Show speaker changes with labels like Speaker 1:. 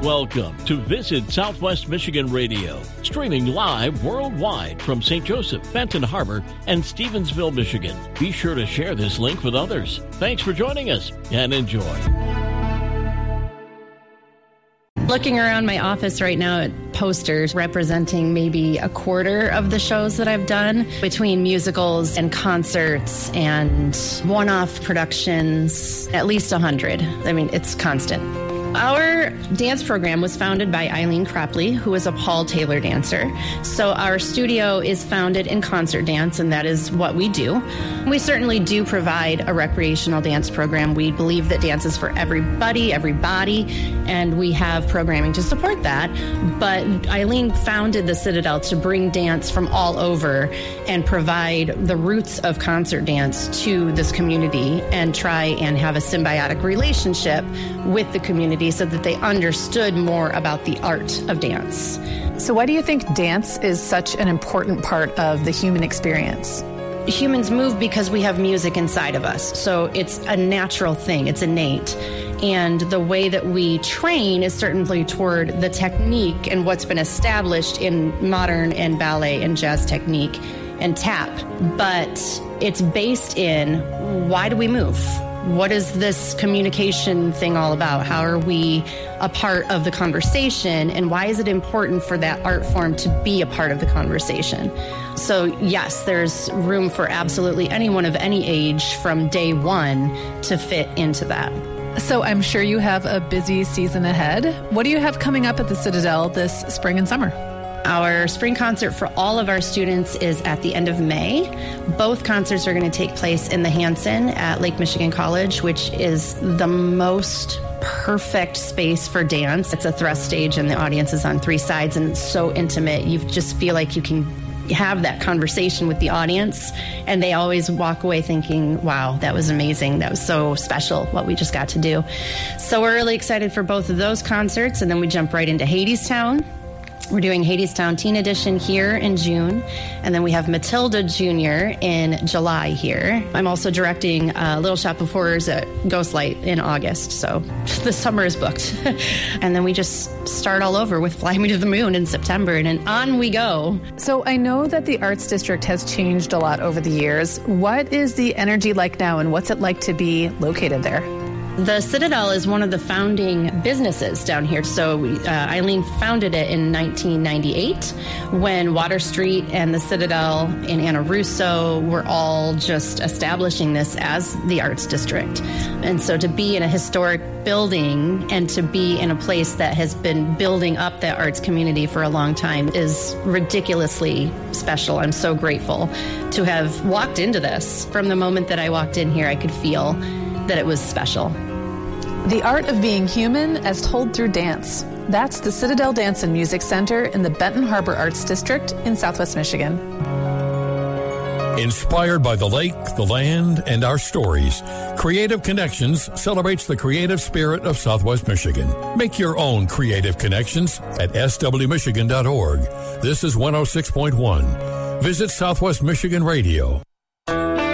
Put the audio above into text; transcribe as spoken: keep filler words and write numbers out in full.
Speaker 1: Welcome to Visit Southwest Michigan Radio, streaming live worldwide from Saint Joseph, Benton Harbor, and Stevensville, Michigan. Be sure to share this link with others. Thanks for joining us and enjoy.
Speaker 2: Looking around my office right now at posters representing maybe a quarter of the shows that I've done between musicals and concerts and one-off productions, at least a hundred. I mean, it's constant. Our dance program was founded by Eileen Cropley, who is a Paul Taylor dancer. So our studio is founded in concert dance, and that is what we do. We certainly do provide a recreational dance program. We believe that dance is for everybody, everybody, and we have programming to support that. But Eileen founded the Citadel to bring dance from all over and provide the roots of concert dance to this community and try and have a symbiotic relationship with the community so that they understood more about the art of dance.
Speaker 3: So why do you think dance is such an important part of the human experience?
Speaker 2: Humans move because we have music inside of us. So it's a natural thing. It's innate. And the way that we train is certainly toward the technique and what's been established in modern and ballet and jazz technique and tap. But it's based in, why do we move? What is this communication thing all about? How are we a part of the conversation? And why is it important for that art form to be a part of the conversation? So yes, there's room for absolutely anyone of any age from day one to fit into that.
Speaker 3: So I'm sure you have a busy season ahead. What do you have coming up at the Citadel this spring and summer?
Speaker 2: Our spring concert for all of our students is at the end of May. Both concerts are going to take place in the Hanson at Lake Michigan College, which is the most perfect space for dance. It's a thrust stage and the audience is on three sides and it's so intimate. You just feel like you can have that conversation with the audience, and they always walk away thinking, wow, that was amazing. That was so special what we just got to do. So we're really excited for both of those concerts, and then we jump right into Hadestown. We're doing Hadestown Teen Edition here in June, and then we have Matilda Junior in July here. I'm also directing uh, Little Shop of Horrors at Ghostlight in August, so the summer is booked. And then we just start all over with Fly Me to the Moon in September, and then on we go.
Speaker 3: So I know that the Arts District has changed a lot over the years. What is the energy like now, and what's it like to be located there?
Speaker 2: The Citadel is one of the founding businesses down here. So we, uh, Eileen founded it in nineteen ninety-eight when Water Street and the Citadel in Anna Russo were all just establishing this as the Arts District. And so to be in a historic building and to be in a place that has been building up that arts community for a long time is ridiculously special. I'm so grateful to have walked into this. From the moment that I walked in here, I could feel that it was special.
Speaker 3: The art of being human as told through dance. That's the Citadel Dance and Music Center in the Benton Harbor Arts District in Southwest Michigan.
Speaker 4: Inspired by the lake, the land, and our stories, Creative Connections celebrates the creative spirit of Southwest Michigan. Make your own creative connections at s w michigan dot org. This is one oh six point one. Visit Southwest Michigan Radio.